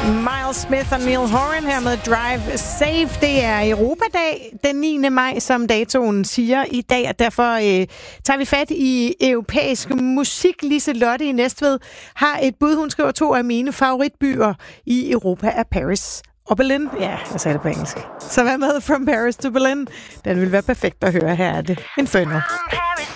Miles Smith og Neil Horan her med Drive Safe. Det er Europadag den 9. maj, som datoen siger i dag, og derfor tager vi fat i europæisk musik. Lise Lotte i Næstved har et bud. Hun skriver 2 af mine favoritbyer i Europa er Paris og Berlin. Ja, jeg sagde det på engelsk. Så hvad med From Paris to Berlin? Den vil være perfekt at høre. Her er det Inferno. From Paris